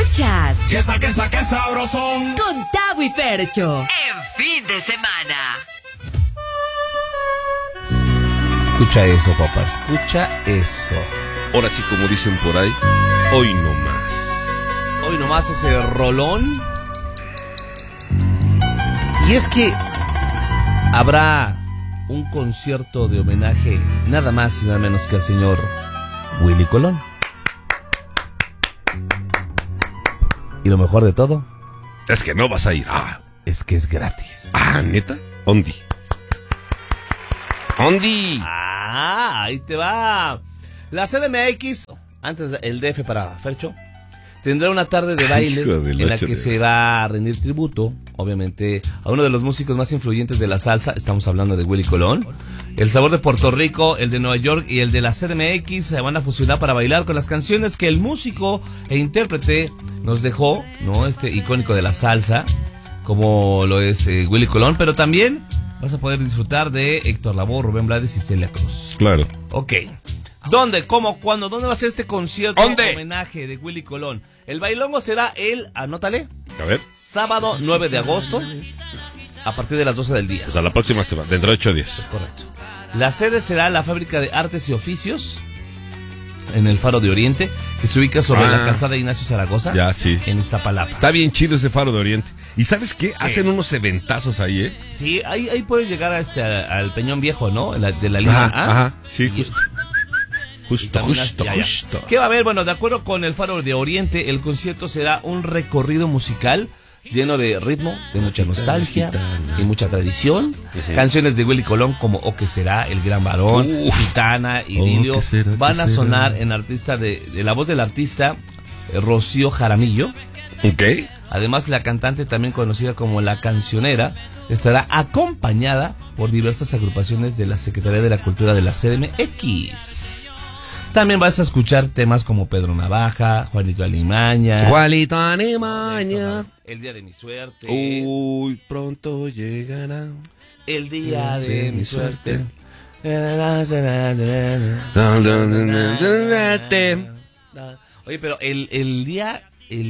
Escuchas ¡Qué sabrosón! Con Tavo y Fercho En fin de semana. Escucha eso, papá, escucha eso. Ahora sí, como dicen por ahí, hoy no más. Hoy nomás ese rolón. Y es que habrá un concierto de homenaje nada más y nada menos que al señor Willy Colón. Y lo mejor de todo Es que no vas a ir. es que es gratis. ¿Neta? Ondi. Ahí te va. La CDMX, antes el DF para Fercho, tendrá una tarde de baile en la que se va a rendir tributo, obviamente, a uno de los músicos más influyentes de la salsa. Estamos hablando de Willy Colón. El sabor de Puerto Rico, el de Nueva York y el de la CDMX se van a fusionar para bailar con las canciones que el músico e intérprete nos dejó, ¿no? Este icónico de la salsa, como lo es Willy Colón, pero también vas a poder disfrutar de Héctor Lavoe, Rubén Blades y Celia Cruz. Claro. Ok. ¿Dónde? ¿Cómo? ¿Cuándo? ¿Dónde va a ser este concierto ¿Dónde? homenaje de Willy Colón? El bailongo será anótale, A ver. sábado 9 de agosto, a partir de las 12 del día. O sea, la próxima semana, dentro de 8 días. Correcto. La sede será la Fábrica de Artes y Oficios, en el Faro de Oriente, que se ubica sobre la calzada Ignacio Zaragoza, Ya, sí. en Iztapalapa. Está bien chido ese Faro de Oriente. ¿Y sabes qué? Hacen unos eventazos ahí, ¿eh? Sí, ahí puedes llegar al Peñón Viejo, ¿no? De la línea A. Ajá, sí, justo. Justo. ¿Qué va a haber? Bueno, de acuerdo con el Faro de Oriente, el concierto será un recorrido musical lleno de ritmo, de mucha nostalgia y mucha tradición. Canciones de Willy Colón como O que será, El Gran Varón, Gitana y Lilio van a sonar en de la voz del artista Rocío Jaramillo. Ok. Además, la cantante, también conocida como La Cancionera, estará acompañada por diversas agrupaciones de la Secretaría de la Cultura de la CDMX. También vas a escuchar temas como Pedro Navaja, Juanito Alimaña, El Día de mi Suerte, Uy, pronto llegará El Día de mi Suerte. Oye, pero el día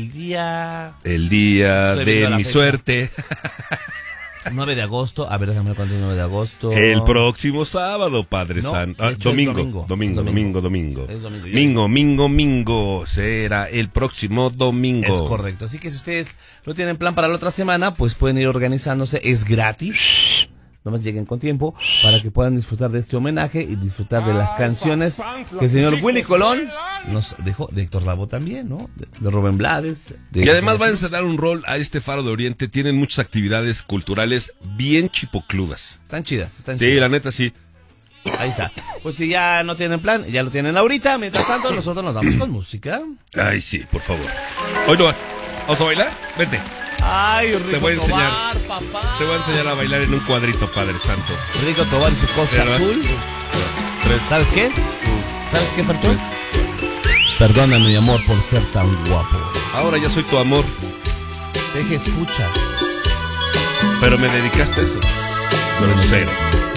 de mi suerte. 9 de agosto, a ver, déjame ver cuándo es 9 de agosto. El próximo sábado, Padre Santo. Domingo. Es domingo. Será el próximo domingo. Es correcto. Así que si ustedes no tienen plan para la otra semana, pues pueden ir organizándose. Es gratis. Nomás lleguen con tiempo para que puedan disfrutar de este homenaje y disfrutar de las canciones que el señor Willy Colón nos dejó, de Héctor Lavoe también, ¿no? De Rubén Blades. Y además van a dar un rol a este Faro de Oriente. Tienen muchas actividades culturales bien chipocludas. Están chidas. Sí, la neta sí. Ahí está. Pues si ya no tienen plan, ya lo tienen ahorita. Mientras tanto, nosotros nos vamos con música. Ay, sí, por favor. Hoy no vas. ¿Vamos a bailar? Vente. Ay, Rico Te voy a enseñar. Tobar, papá. Te voy a enseñar a bailar en un cuadrito, Padre Santo. Rico Tobar y su costa azul. ¿Sabes qué? ¿Sabes qué, Fercho? Perdóname, mi amor, por ser tan guapo. Ahora ya soy tu amor. Deje escucha. Pero me dedicaste eso. Grosero.